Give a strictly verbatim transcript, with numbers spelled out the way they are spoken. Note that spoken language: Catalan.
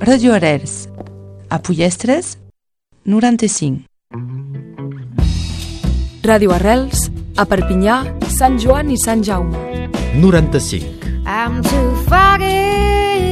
Radio Arrels, a Pollestres, noranta-cinc. Ràdio Arrels, a Perpinyà, Sant Joan i Sant Jaume. noranta-cinc. I'm too foggy